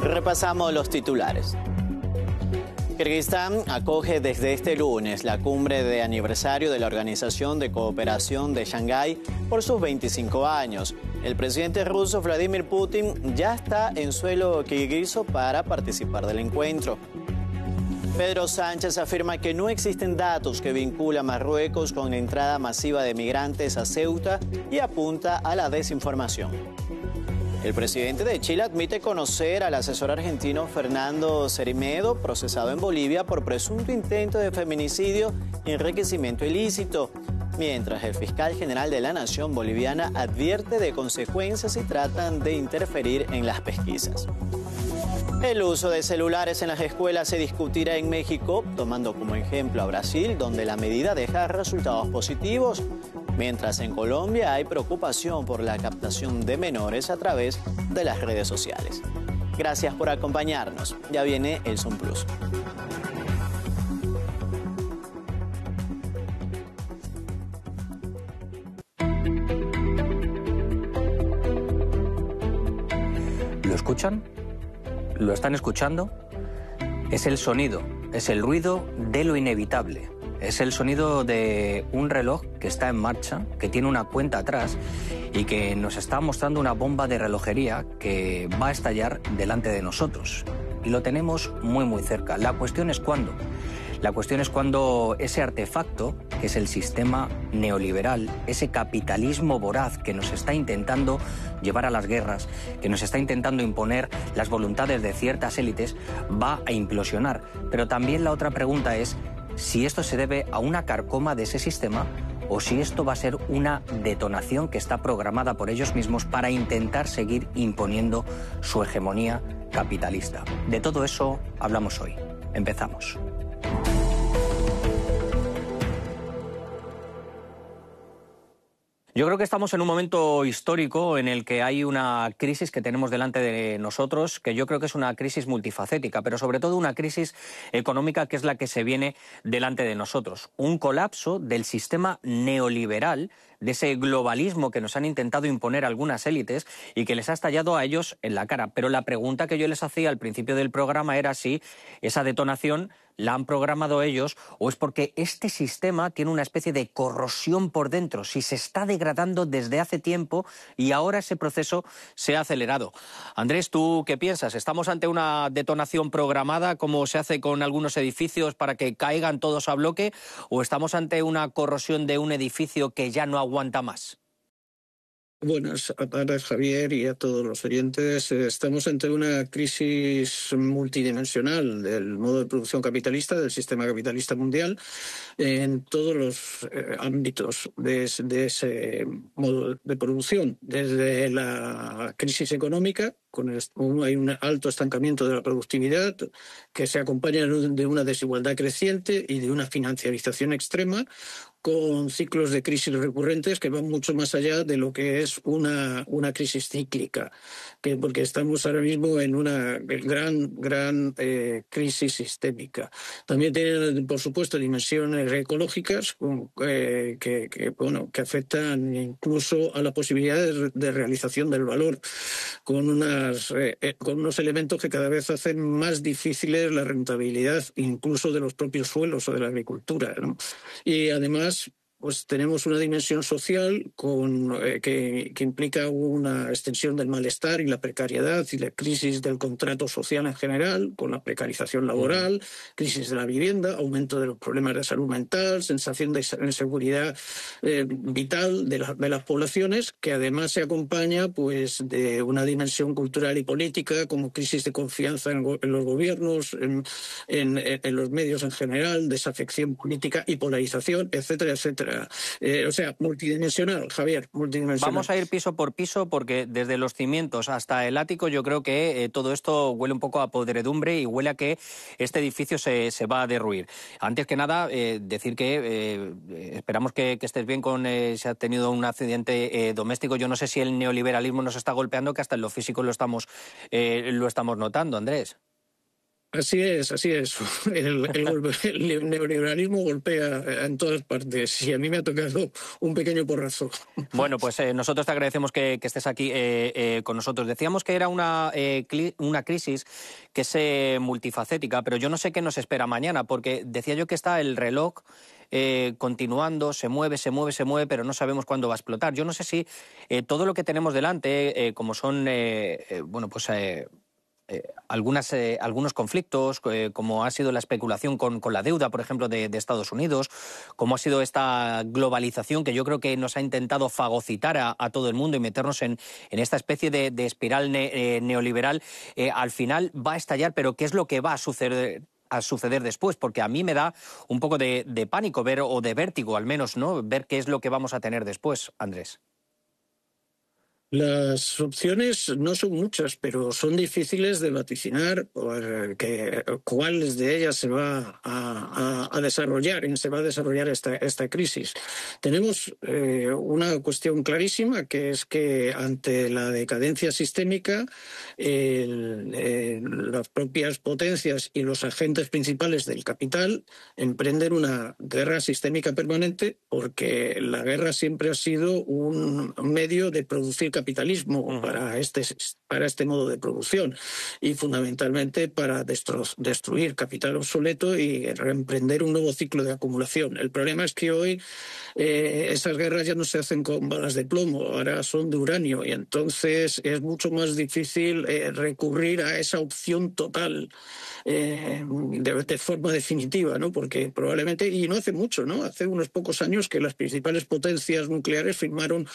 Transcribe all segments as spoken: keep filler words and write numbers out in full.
Repasamos los titulares. Kirguistán acoge desde este lunes la cumbre de aniversario de la Organización de Cooperación de Shanghái por sus veinticinco años. El presidente ruso Vladimir Putin ya está en suelo kirguizo para participar del encuentro. Pedro Sánchez afirma que no existen datos que vinculan a Marruecos con la entrada masiva de migrantes a Ceuta y apunta a la desinformación. El presidente de Chile admite conocer al asesor argentino Fernando Cerimedo, procesado en Bolivia por presunto intento de feminicidio y enriquecimiento ilícito, mientras el fiscal general de la Nación boliviana advierte de consecuencias si tratan de interferir en las pesquisas. El uso de celulares en las escuelas se discutirá en México, tomando como ejemplo a Brasil, donde la medida deja resultados positivos, mientras en Colombia hay preocupación por la captación de menores a través de las redes sociales. Gracias por acompañarnos. Ya viene el Zoom Plus. ¿Lo escuchan? ¿Lo están escuchando? Es el sonido, es el ruido de lo inevitable. Es el sonido de un reloj que está en marcha, que tiene una cuenta atrás y que nos está mostrando una bomba de relojería que va a estallar delante de nosotros. Y lo tenemos muy muy cerca. La cuestión es cuándo. La cuestión es cuando ese artefacto, que es el sistema neoliberal, ese capitalismo voraz que nos está intentando llevar a las guerras, que nos está intentando imponer las voluntades de ciertas élites, va a implosionar. Pero también la otra pregunta es si esto se debe a una carcoma de ese sistema o si esto va a ser una detonación que está programada por ellos mismos para intentar seguir imponiendo su hegemonía capitalista. De todo eso hablamos hoy. Empezamos. Yo creo que estamos en un momento histórico en el que hay una crisis que tenemos delante de nosotros, que yo creo que es una crisis multifacética, pero sobre todo una crisis económica que es la que se viene delante de nosotros. Un colapso del sistema neoliberal, de ese globalismo que nos han intentado imponer algunas élites y que les ha estallado a ellos en la cara. Pero la pregunta que yo les hacía al principio del programa era si esa detonación la han programado ellos o es porque este sistema tiene una especie de corrosión por dentro, si se está degradando desde hace tiempo y ahora ese proceso se ha acelerado. Andrés, ¿tú qué piensas? ¿Estamos ante una detonación programada como se hace con algunos edificios para que caigan todos a bloque o estamos ante una corrosión de un edificio que ya no aguanta más? Buenas tardes, Javier, y a todos los oyentes. Estamos ante una crisis multidimensional del modo de producción capitalista, del sistema capitalista mundial, en todos los eh, ámbitos de, de ese modo de producción, desde la crisis económica, con el, hay un alto estancamiento de la productividad que se acompaña de una desigualdad creciente y de una financiarización extrema, con ciclos de crisis recurrentes que van mucho más allá de lo que es una, una crisis cíclica, que porque estamos ahora mismo en una gran, gran eh, crisis sistémica. También tiene, por supuesto, dimensiones ecológicas eh, que, que, bueno, que afectan incluso a la posibilidad de, de realización del valor, con, unas, eh, eh, con unos elementos que cada vez hacen más difíciles la rentabilidad incluso de los propios suelos o de la agricultura, ¿no? Y además pues tenemos una dimensión social con, eh, que, que implica una extensión del malestar y la precariedad y la crisis del contrato social en general, con la precarización laboral, crisis de la vivienda, aumento de los problemas de salud mental, sensación de inseguridad eh, vital de, la, de las poblaciones, que además se acompaña pues de una dimensión cultural y política como crisis de confianza en, en los gobiernos, en, en, en los medios en general, desafección política y polarización, etcétera, etcétera. Eh, o sea, multidimensional, Javier, multidimensional. Vamos a ir piso por piso porque desde los cimientos hasta el ático yo creo que eh, todo esto huele un poco a podredumbre y huele a que este edificio se, se va a derruir. Antes que nada, eh, decir que eh, esperamos que, que estés bien con eh, si ha tenido un accidente eh, doméstico. Yo no sé si el neoliberalismo nos está golpeando, que hasta en lo físico lo estamos, eh, lo estamos notando, Andrés. Así es, así es. El, el, el neoliberalismo golpea en todas partes y a mí me ha tocado un pequeño porrazo. Bueno, pues eh, nosotros te agradecemos que, que estés aquí eh, eh, con nosotros. Decíamos que era una, eh, una crisis que es eh, multifacética, pero yo no sé qué nos espera mañana, porque decía yo que está el reloj eh, continuando, se mueve, se mueve, se mueve, pero no sabemos cuándo va a explotar. Yo no sé si eh, todo lo que tenemos delante, eh, como son, eh, eh, bueno, pues... Eh, Eh, algunas, eh, algunos conflictos, eh, como ha sido la especulación con, con la deuda, por ejemplo, de, de Estados Unidos, como ha sido esta globalización que yo creo que nos ha intentado fagocitar a, a todo el mundo y meternos en, en esta especie de, de espiral ne, eh, neoliberal, eh, al final va a estallar, pero ¿qué es lo que va a suceder? a suceder después, porque a mí me da un poco de, de pánico ver, o de vértigo al menos, ¿no? Ver qué es lo que vamos a tener después, Andrés. Las opciones no son muchas, pero son difíciles de vaticinar porque cuáles de ellas se va a, a, a desarrollar, se va a desarrollar esta, esta crisis. Tenemos eh, una cuestión clarísima, que es que ante la decadencia sistémica, el, el, las propias potencias y los agentes principales del capital emprenden una guerra sistémica permanente, porque la guerra siempre ha sido un medio de producir capitalismo uh-huh. para este para este modo de producción y fundamentalmente para destru- destruir capital obsoleto y reemprender un nuevo ciclo de acumulación. El problema es que hoy eh, esas guerras ya no se hacen con balas de plomo, ahora son de uranio, y entonces es mucho más difícil eh, recurrir a esa opción total eh, de, de forma definitiva, ¿no? Porque probablemente, y no hace mucho, ¿no? Hace unos pocos años que las principales potencias nucleares firmaron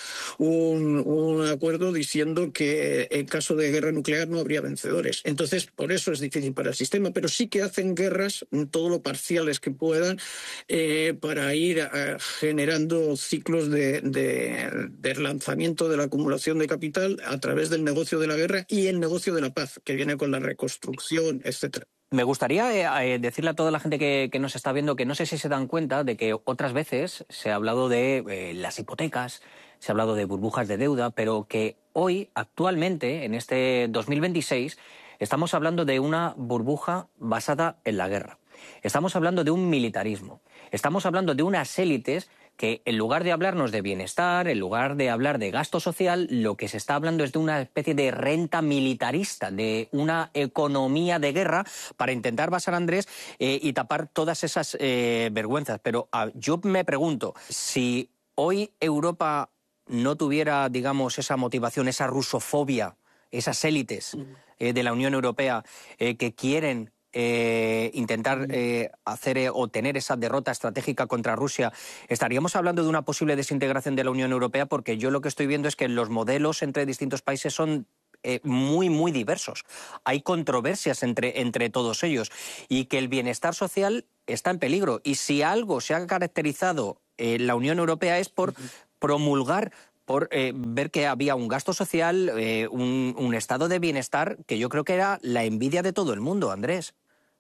un, un acuerdo diciendo que en caso de guerra nuclear no habría vencedores. Entonces, por eso es difícil para el sistema, pero sí que hacen guerras, todo lo parciales que puedan, eh, para ir a, generando ciclos de, de, de relanzamiento de la acumulación de capital a través del negocio de la guerra y el negocio de la paz, que viene con la reconstrucción, etcétera. Me gustaría eh, decirle a toda la gente que, que nos está viendo que no sé si se dan cuenta de que otras veces se ha hablado de eh, las hipotecas, se ha hablado de burbujas de deuda, pero que hoy, actualmente, en este dos mil veintiséis, estamos hablando de una burbuja basada en la guerra. Estamos hablando de un militarismo. Estamos hablando de unas élites que, en lugar de hablarnos de bienestar, en lugar de hablar de gasto social, lo que se está hablando es de una especie de renta militarista, de una economía de guerra para intentar basar, Andrés, eh, y tapar todas esas eh, vergüenzas. Pero ah, yo me pregunto, si hoy Europa no tuviera, digamos, esa motivación, esa rusofobia, esas élites eh, de la Unión Europea eh, que quieren Eh, intentar eh, hacer eh, o tener esa derrota estratégica contra Rusia, estaríamos hablando de una posible desintegración de la Unión Europea, porque yo lo que estoy viendo es que los modelos entre distintos países son eh, muy, muy diversos. Hay controversias entre, entre todos ellos y que el bienestar social está en peligro. Y si algo se ha caracterizado eh, la Unión Europea es por promulgar, por eh, ver que había un gasto social, eh, un, un estado de bienestar que yo creo que era la envidia de todo el mundo, Andrés.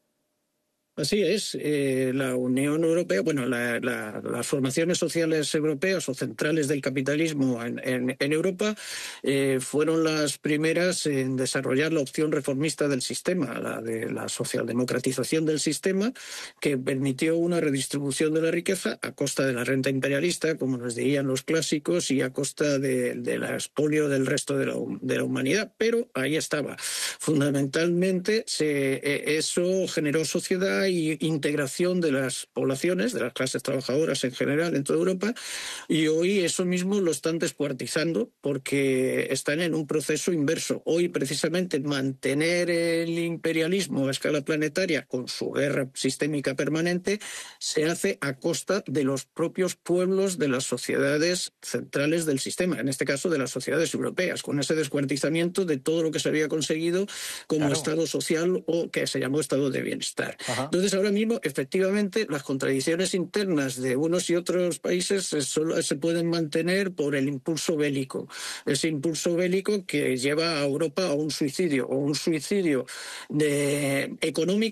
Así es, eh, la Unión Europea, bueno, la, la, las formaciones sociales europeas o centrales del capitalismo en, en, en Europa eh, fueron las primeras en desarrollar la opción reformista del sistema, la de la socialdemocratización del sistema, que permitió una redistribución de la riqueza a costa de la renta imperialista, como nos dirían los clásicos, y a costa de, de la expolio del resto de la, de la humanidad. Pero ahí estaba. Fundamentalmente, se, eh, eso generó sociedad y integración de las poblaciones, de las clases trabajadoras en general en toda Europa, y hoy eso mismo lo están descuartizando porque están en un proceso inverso. Hoy, precisamente, mantener el imperialismo a escala planetaria con su guerra sistémica permanente se hace a costa de los propios pueblos de las sociedades centrales del sistema, en este caso de las sociedades europeas, con ese descuartizamiento de todo lo que se había conseguido como claro. Estado social o que se llamó estado de bienestar. Ajá. Entonces, ahora mismo, efectivamente, las contradicciones internas de unos y otros países solo se pueden mantener por el impulso bélico. Ese impulso bélico que lleva a Europa a un suicidio, o un suicidio de, económico,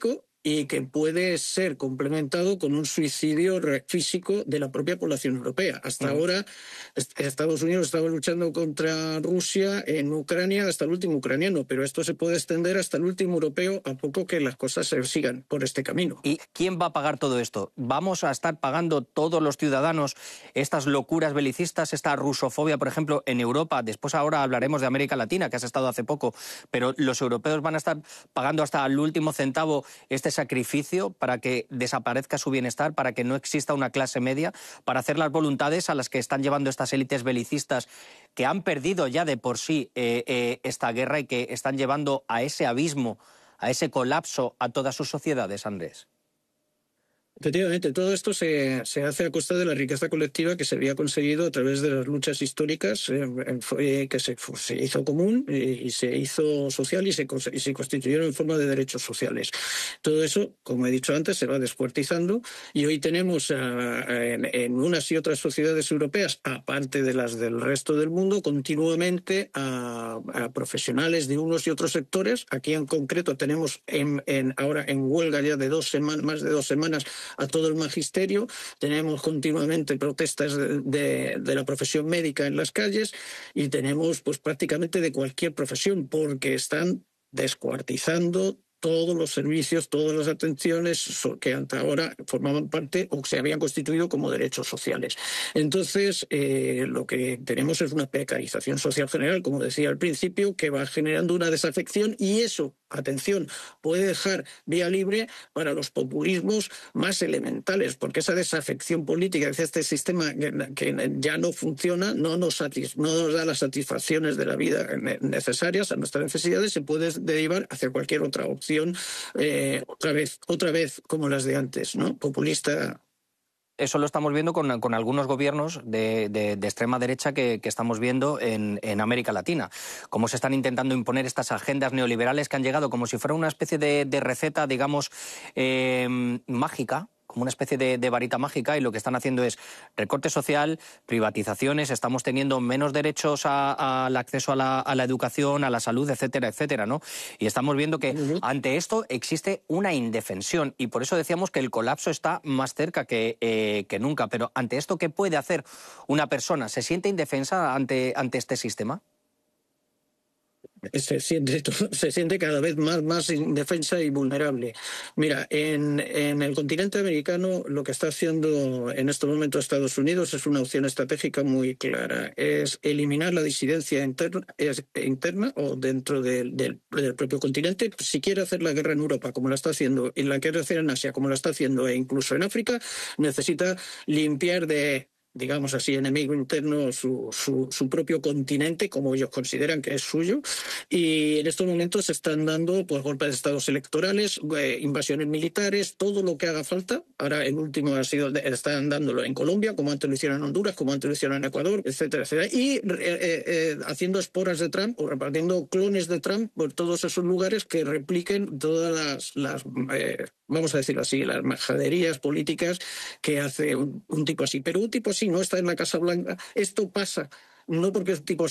y que puede ser complementado con un suicidio físico de la propia población europea. Hasta uh-huh. ahora Estados Unidos estaba luchando contra Rusia en Ucrania hasta el último ucraniano, pero esto se puede extender hasta el último europeo a poco que las cosas se sigan por este camino. ¿Y quién va a pagar todo esto? ¿Vamos a estar pagando todos los ciudadanos estas locuras belicistas, esta rusofobia, por ejemplo, en Europa? Después ahora hablaremos de América Latina, que has estado hace poco, pero los europeos van a estar pagando hasta el último centavo este sacrificio para que desaparezca su bienestar, para que no exista una clase media, para hacer las voluntades a las que están llevando estas élites belicistas que han perdido ya de por sí eh, eh, esta guerra y que están llevando a ese abismo, a ese colapso a todas sus sociedades, Andrés. Efectivamente, todo esto se, se hace a costa de la riqueza colectiva que se había conseguido a través de las luchas históricas, eh, que se, se hizo común y, y se hizo social y se, y se constituyeron en forma de derechos sociales. Todo eso, como he dicho antes, se va descuartizando y hoy tenemos a, a, en, en unas y otras sociedades europeas, aparte de las del resto del mundo, continuamente a, a profesionales de unos y otros sectores. Aquí en concreto tenemos en, en, ahora en huelga ya de dos semanas, más de dos semanas, a todo el magisterio. Tenemos continuamente protestas de, de, de la profesión médica en las calles y tenemos pues prácticamente de cualquier profesión, porque están descuartizando todos los servicios, todas las atenciones que hasta ahora formaban parte o se habían constituido como derechos sociales. Entonces, eh, lo que tenemos es una precarización social general, como decía al principio, que va generando una desafección y eso, atención, puede dejar vía libre para los populismos más elementales, porque esa desafección política de este sistema que, que ya no funciona, no nos, satis, no nos da las satisfacciones de la vida necesarias a nuestras necesidades, se puede derivar hacia cualquier otra opción. Eh, otra vez, otra vez como las de antes, ¿no? Populista. Eso lo estamos viendo con, con algunos gobiernos de, de, de extrema derecha que, que estamos viendo en, en América Latina. Cómo se están intentando imponer estas agendas neoliberales que han llegado como si fuera una especie de, de receta, digamos, eh, mágica, como una especie de, de varita mágica, y lo que están haciendo es recorte social, privatizaciones, estamos teniendo menos derechos a, a, al acceso a la, a la educación, a la salud, etcétera, etcétera, ¿no? Y estamos viendo que uh-huh. ante esto existe una indefensión y por eso decíamos que el colapso está más cerca que, eh, que nunca. Pero ante esto, ¿qué puede hacer una persona? ¿Se siente indefensa ante, ante este sistema? Se siente, se siente cada vez más, más indefensa y vulnerable. Mira, en, en el continente americano lo que está haciendo en este momento Estados Unidos es una opción estratégica muy clara. Es eliminar la disidencia interna, es, interna o dentro del, del, del propio continente. Si quiere hacer la guerra en Europa como la está haciendo y la quiere hacer en Asia como la está haciendo e incluso en África, necesita limpiar de, digamos así, enemigo interno su, su, su propio continente, como ellos consideran que es suyo, y en estos momentos se están dando pues, golpes de estados electorales, eh, invasiones militares, todo lo que haga falta. Ahora el último ha sido, están dándolo en Colombia, como antes lo hicieron en Honduras, como antes lo hicieron en Ecuador, etcétera, etcétera, y eh, eh, haciendo esporas de Trump o repartiendo clones de Trump por todos esos lugares que repliquen todas las, las eh, vamos a decirlo así, las majaderías políticas que hace un, un tipo así. Pero un tipo así no está en la Casa Blanca. Esto pasa no porque el tipo